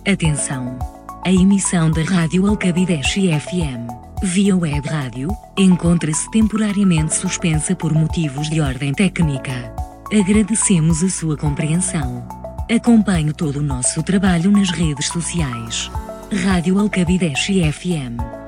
Atenção! A emissão da Rádio Alcabideche FM, via web rádio, encontra-se temporariamente suspensa por motivos de ordem técnica. Agradecemos a sua compreensão. Acompanhe todo o nosso trabalho nas redes sociais. Rádio Alcabideche FM.